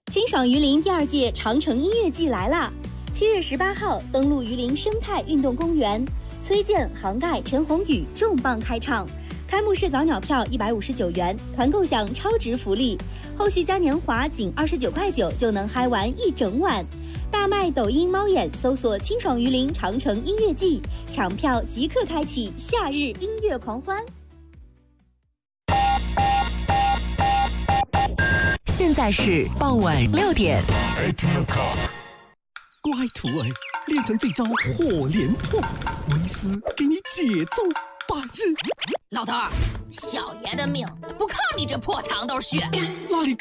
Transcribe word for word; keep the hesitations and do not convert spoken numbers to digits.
清爽榆林第二届长城音乐季来啦！七月十八号登陆榆林生态运动公园，崔健、杭盖、陈鸿宇重磅开唱。开幕式早鸟票一百五十九元，团购享超值福利，后续嘉年华仅二十九块九就能嗨玩一整晚。大麦抖音猫眼搜索清爽榆林长城音乐季，抢票即刻开启夏日音乐狂欢。 现在是傍晚六点。 乖徒儿，练成这招火连破，为师给你节奏百日。 老头儿，小爷的命不靠你这破糖豆屑。 那里